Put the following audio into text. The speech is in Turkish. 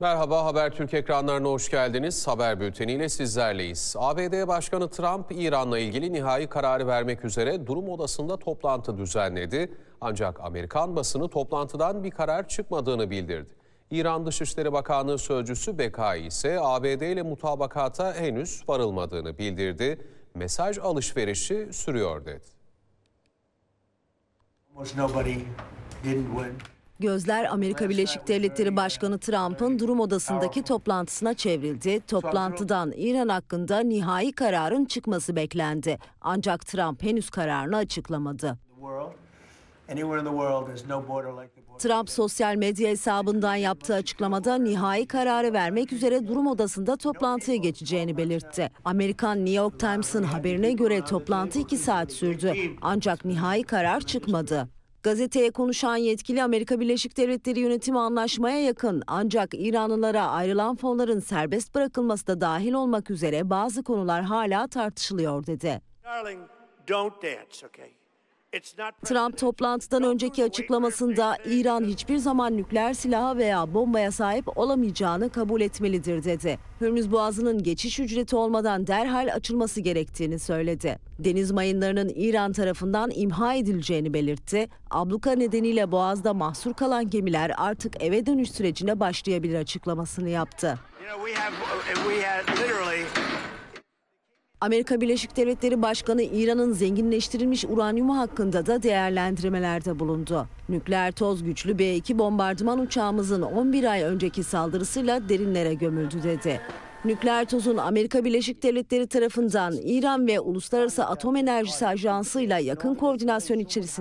Merhaba, Habertürk ekranlarına hoş geldiniz. Haber bülteniyle sizlerleyiz. ABD Başkanı Trump, İran'la ilgili nihai kararı vermek üzere durum odasında toplantı düzenledi. Ancak Amerikan basını toplantıdan bir karar çıkmadığını bildirdi. İran Dışişleri Bakanlığı Sözcüsü Bekai ise ABD ile mutabakata henüz varılmadığını bildirdi. Mesaj alışverişi sürüyor dedi. Gözler Amerika Birleşik Devletleri Başkanı Trump'ın durum odasındaki toplantısına çevrildi. Toplantıdan İran hakkında nihai kararın çıkması beklendi. Ancak Trump henüz kararını açıklamadı. Trump sosyal medya hesabından yaptığı açıklamada nihai kararı vermek üzere durum odasında toplantıya geçeceğini belirtti. Amerikan New York Times'ın haberine göre toplantı 2 saat sürdü. Ancak nihai karar çıkmadı. Gazeteye konuşan yetkili Amerika Birleşik Devletleri yönetimi anlaşmaya yakın, ancak İranlılara ayrılan fonların serbest bırakılması da dahil olmak üzere bazı konular hala tartışılıyor dedi. Trump toplantıdan önceki açıklamasında İran hiçbir zaman nükleer silaha veya bombaya sahip olamayacağını kabul etmelidir dedi. Hürmüz Boğazı'nın geçiş ücreti olmadan derhal açılması gerektiğini söyledi. Deniz mayınlarının İran tarafından imha edileceğini belirtti. Abluka nedeniyle Boğaz'da mahsur kalan gemiler artık eve dönüş sürecine başlayabilir açıklamasını yaptı. Amerika Birleşik Devletleri Başkanı İran'ın zenginleştirilmiş uranyumu hakkında da değerlendirmelerde bulundu. Nükleer toz güçlü B-2 bombardıman uçağımızın 11 ay önceki saldırısıyla derinlere gömüldü dedi. Nükleer tozun Amerika Birleşik Devletleri tarafından İran ve Uluslararası Atom Enerjisi Ajansı'yla yakın koordinasyon içerisinde